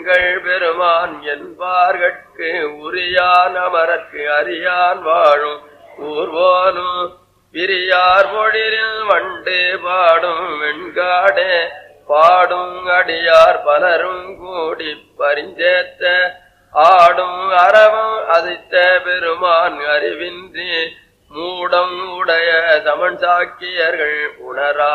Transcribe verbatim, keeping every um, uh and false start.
எங்கள் பெருமான் என்பார்கட்கு உரியான் அமரற்கு அறியான் வாழும் ஊர்வோனும் பிரியார் பொழிலில் வண்டு பாடும் வெண்காடே பாடும் அடியார் பலரும் கூடி பரிஞ்சேத்த ஆடும் அறவும் அதித்த பெருமான் அறிவின்றி மூடம் உடைய சமன் சாக்கியர்கள் உணரா